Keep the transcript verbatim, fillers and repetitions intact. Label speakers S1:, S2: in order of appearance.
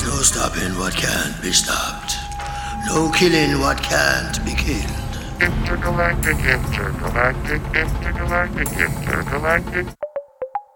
S1: There's no stopping what can't be stopped. No killing what can't be killed.
S2: Intergalactic, intergalactic, intergalactic, intergalactic.